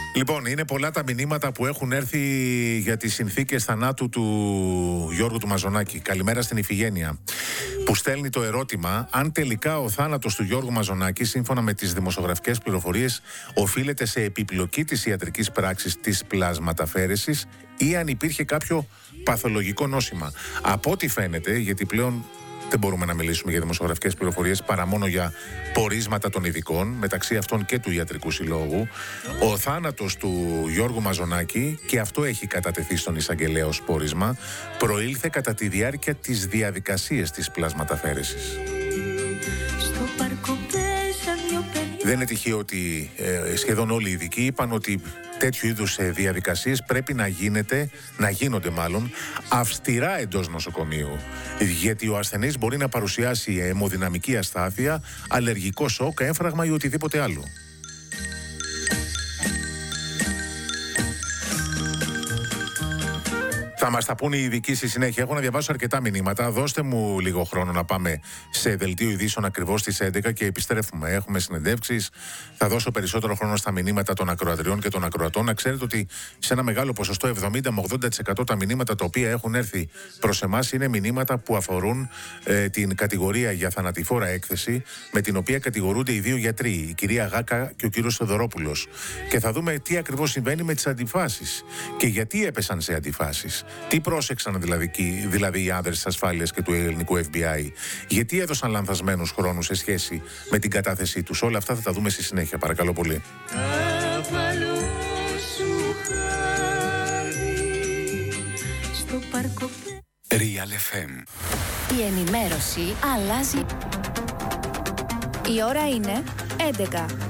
Λοιπόν, είναι πολλά τα μηνύματα που έχουν έρθει για τις συνθήκες θανάτου του Γιώργου του Μαζονάκη. Καλημέρα στην Ιφηγένεια, που στέλνει το ερώτημα αν τελικά ο θάνατος του Γιώργου Μαζονάκη, σύμφωνα με τις δημοσιογραφικές πληροφορίες, οφείλεται σε επιπλοκή της ιατρικής πράξης της πλασματαφέρεσης ή αν υπήρχε κάποιο παθολογικό νόσημα. Από ό,τι φαίνεται, γιατί πλέον δεν μπορούμε να μιλήσουμε για δημοσιογραφικές πληροφορίες παρά μόνο για πορίσματα των ειδικών, μεταξύ αυτών και του Ιατρικού Συλλόγου, ο θάνατος του Γιώργου Μαζονάκη, και αυτό έχει κατατεθεί στον εισαγγελέα ως πόρισμα, προήλθε κατά τη διάρκεια της διαδικασίας της πλασματαφέρεσης. Δεν είναι τυχαίο ότι σχεδόν όλοι οι ειδικοί είπαν ότι τέτοιου είδους διαδικασίες πρέπει να γίνονται αυστηρά εντός νοσοκομείου. Γιατί ο ασθενής μπορεί να παρουσιάσει αιμοδυναμική αστάθεια, αλλεργικό σοκ, έμφραγμα ή οτιδήποτε άλλο. Θα μας τα πούνε οι ειδικοί στη συνέχεια. Έχω να διαβάσω αρκετά μηνύματα. Δώστε μου λίγο χρόνο να πάμε σε δελτίο ειδήσεων ακριβώς στις 11 και επιστρέφουμε. Έχουμε συνεντεύξεις. Θα δώσω περισσότερο χρόνο στα μηνύματα των ακροατριών και των ακροατών. Να ξέρετε ότι σε ένα μεγάλο ποσοστό, 70 με 80% τα μηνύματα τα οποία έχουν έρθει προς εμάς είναι μηνύματα που αφορούν την κατηγορία για θανατηφόρα έκθεση, με την οποία κατηγορούνται οι δύο γιατροί, η κυρία Γάκα και ο κύριος Θεοδωρόπουλος. Και θα δούμε τι ακριβώς συμβαίνει με τις αντιφάσεις και γιατί έπεσαν σε αντιφάσεις. Τι πρόσεξαν δηλαδή οι άνδρες της ασφάλειας και του ελληνικού FBI, γιατί έδωσαν λανθασμένους χρόνους σε σχέση με την κατάθεσή τους. Όλα αυτά θα τα δούμε στη συνέχεια, παρακαλώ πολύ. Real FM. Η ενημέρωση αλλάζει. Η ώρα είναι 11.